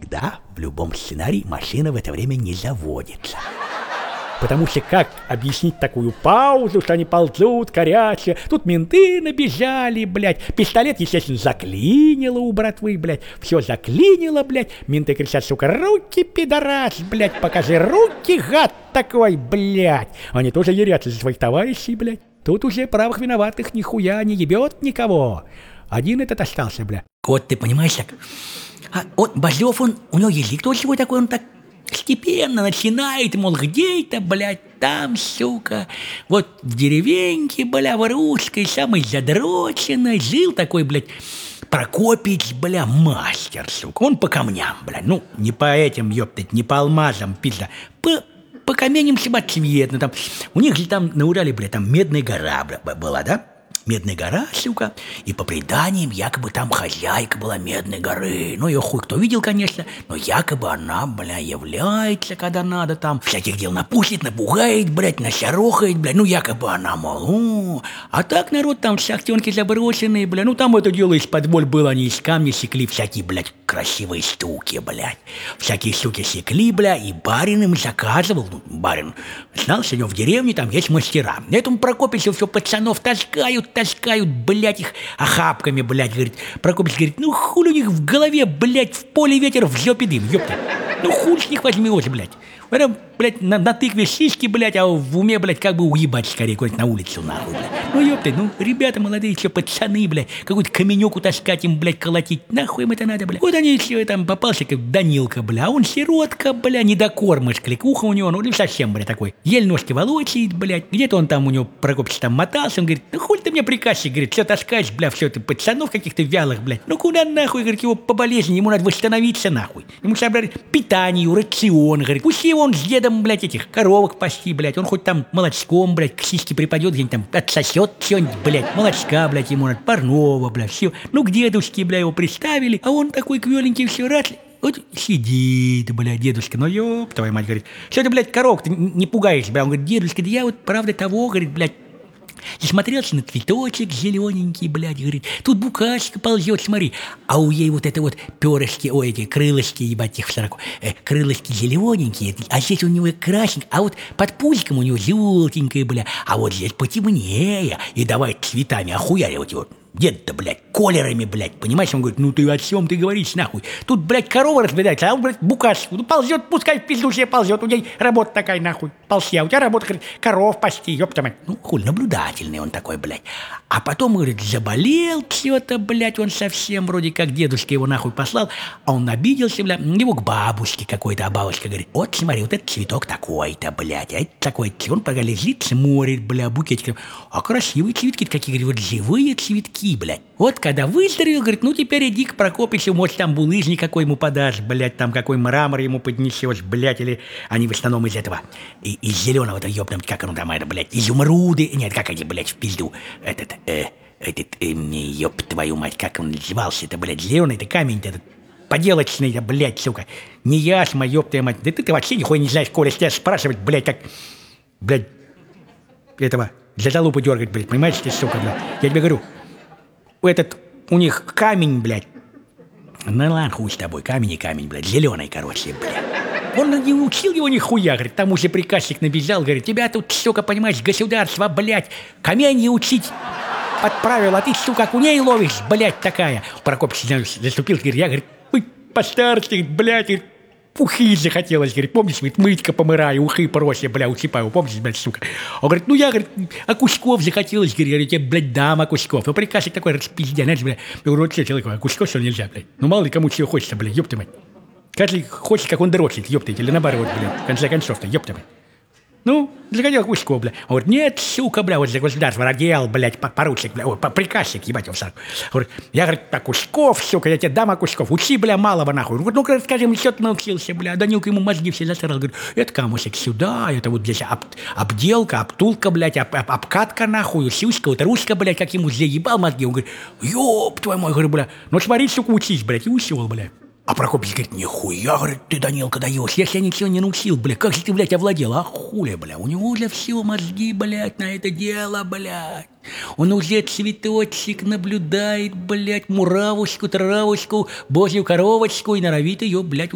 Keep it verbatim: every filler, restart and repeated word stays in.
никогда в любом сценарии машина в это время не заводится. Потому что как объяснить такую паузу, что они ползут, коряча? Тут менты набежали, блядь. Пистолет, естественно, заклинило у братвы, блядь. Все заклинило, блядь. Менты кричат, сука, руки, пидорас, блядь, покажи руки, гад такой, блядь. Они тоже ярятся за своих товарищей, блядь. Тут уже правых виноватых нихуя не ебет никого. Один этот остался, блядь. Вот ты понимаешь, так. А вот Базлёв, он, у него язык тоже свой такой, он так степенно начинает, мол, где это, блядь, там, сука, вот в деревеньке, бля, в русской, самой задроченной, жил такой, блядь, Прокопич, бля, мастер, сука, он по камням, бля, ну, не по этим, ёптать, не по алмазам, пизда, по, по каменям семицветно, там, у них же там на Урале, бля, там Медная гора, бля, была, да? Медная гора, сука, и по преданиям якобы там хозяйка была Медной горы. Ну, ее хуй кто видел, конечно, но якобы она, бля, является, когда надо там. Всяких дел напустит, напугает, блядь, насярохает, блядь, ну, якобы она, мол, о. А так народ там шахтенки заброшенные, бля, ну, там это дело из-под воль было, они из камня секли всякие, блядь, красивые штуки, блядь. Всякие штуки секли, бля, и барин им заказывал, ну, барин знал, что у него в деревне там есть мастера. Этому Прокопичу все пацанов таскают, таскают, блядь, их охапками, блядь, говорит. Прокопич говорит, ну хули у них в голове, блядь, в поле ветер, в жопе дым, ёпта. Ну хуй с них возьмешь, блядь. Прям, блядь, на, на тыкве сиськи, блядь, а в уме, блядь, как бы уебать скорее куда-нибудь на улицу, нахуй, блядь. Ну ёпта, ну ребята молодые, еще пацаны, блядь, какую-то каменюку таскать им, блядь, колотить, нахуй им это надо, блядь. Вот они все там попался, как Данилка, бля, а он сиротка, бля, недокормыш, кликуха у него, ну совсем, бля, такой. Еле ножки волочит, блядь, где-то он там у него, Прокопич, там мотался, он говорит, ну хуй ты мне приказчик, говорит, все таскаешь, бля, все ты пацанов каких-то вялых, блядь. Ну куда нахуй, говорит, его по болезни, ему надо восстановиться, нахуй. Ему собрать питание, рацион, говорит, пусть он с дедом, блядь, этих коровок пасти, блядь, он хоть там молочком, блядь, к сиське припадет, где-нибудь там отсосет что-нибудь, блядь, молочка, блядь, ему надо, парного, блядь, все. Ну, к дедушке, бля, его приставили, а он такой квеленький все раз, вот сидит, блядь, дедушка, ну ёб, твоя мать, говорит, что ты, блядь, коровок, ты не пугаешь, бля, он говорит, дедушка, да я вот, правда, того, говорит, блядь, засмотрелся на цветочек зелененький, блядь, говорит, тут букашка ползет, смотри, а у ей вот это вот перышки, ой, эти крылышки, ебать их в сороку, э, крылышки зелененькие, а здесь у него красненькие, а вот под пузиком у него желтенькое, бля, а вот здесь потемнее, и давай цветами охуяривать его. Дед-то, блядь, колерами, блядь, понимаешь? Он говорит, ну ты о чем ты говоришь, нахуй? Тут, блядь, корова разбирается, а он, блядь, букашку. Ну ползет, пускай в пизду себе ползет, у ней работа такая, нахуй, ползти, а у тебя работа, говорит, коров пасти, ёпта мать. Ну, хуй, наблюдательный он такой, блядь. А потом, говорит, заболел что-то, блядь, он совсем вроде как дедушка его нахуй послал, а он обиделся, блядь, его к бабушке какой-то, а бабушка говорит, вот смотри, вот этот цветок такой-то, блядь, а это такой, он пока лежит, смотрит, бля, букетиком, а красивые цветки какие, говорит, вот живые цветки, блядь. Вот когда выздоровел, говорит, ну теперь иди к Прокопичу, может там булыжник какой ему подашь, блядь, там какой мрамор ему поднесешь, блядь, или они в основном из этого, и, из зеленого-то, ёбнам, как оно там, это, блядь, изумруды, нет, как они, блядь, в пизду, этот, э, этот, э, ёб твою мать, как он назывался-то, блядь, зеленый-то камень-то, этот, поделочный-то, блядь, сука, не яшма, ёб твою мать, да ты-то вообще нихуя не знаешь, Коля, тебя спрашивать, блядь, как, блядь, этого, за залупу дергать, блядь, понимаешь, ты, сука, блядь, я тебе говорю, этот, у них камень, блядь. Ну ладно, хуй с тобой, камень и камень, блядь, зеленый, короче, блядь. Он не учил его нихуя, говорит, там уже приказчик набежал, говорит, тебя тут, сука, понимаешь, государство, блядь, камень учить отправил, а ты, сука, окуней ловишь, блядь, такая. Прокопич заступил, говорит, я, говорит, постарше, блядь, говорит, ухи захотелось, говорит, помнишь, говорит, мытька помыраю, ухи проще, бля, усыпаю, помнишь, блядь, сука. Он говорит, ну я, говорит, а Кусков захотелось, говорит, я тебе, блядь, дам, а Кусков. Ну приказчик такой распиздя, знаешь, блядь, я говорю, вот что человек, а Кусков что нельзя, блядь. Ну мало ли кому чего хочется, блядь, ёпта мать. Каждый хочет, как он дрочит, ёпта, или наоборот, блядь, в конце концов-то, ёпта мать. Ну, захотел Кусков, бля. Он говорит, нет, сука, бля, вот за государство родил, блядь, поручик, бля, ой, приказчик, ебать его в сарку. Говорит, я, говорит, так, Кусков, сука, я тебе дам, а Кусков, учи, бля, малого, нахуй. Говорит, ну-ка, расскажи мне, что ты научился, бля. Данилка ему мозги все засрал. Говорит, это камушек сюда, это вот здесь об, обделка, обтулка, блядь, об, об, обкатка, нахуй, сюська, вот ручка, блядь, как ему заебал мозги. Он говорит, ёб твой мой, говорю, бля, ну смотри, сука, учись, блядь, и усел, бля. А Прокопич говорит, нихуя, говорит, ты, Данилка, даешь, если я ничего не научил, бля, как же ты, блядь, овладел, а хули, бля, у него уже все мозги, блядь, на это дело, блядь. Он уже цветочек наблюдает, блядь, муравушку, травушку, божью коровочку и норовит ее, блядь,